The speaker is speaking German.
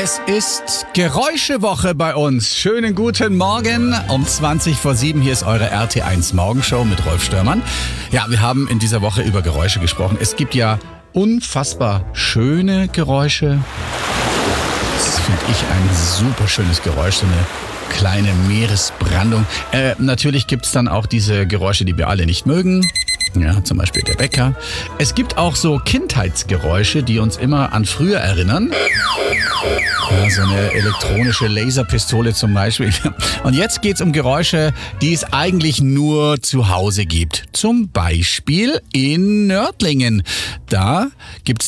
Es ist Geräuschewoche bei uns. Schönen guten Morgen. Um 7:20. Hier ist eure RT1 Morgenshow mit Rolf Störmann. Ja, wir haben in dieser Woche über Geräusche gesprochen. Es gibt ja unfassbar schöne Geräusche. Das finde ich ein super schönes Geräusch, so eine kleine Meeresbrandung. Natürlich gibt es dann auch diese Geräusche, die wir alle nicht mögen. Ja, zum Beispiel der Bäcker. Es gibt auch so Kindheitsgeräusche, die uns immer an früher erinnern. Ja, so eine elektronische Laserpistole zum Beispiel. Und jetzt geht's um Geräusche, die es eigentlich nur zu Hause gibt. Zum Beispiel in Nördlingen. Da gibt's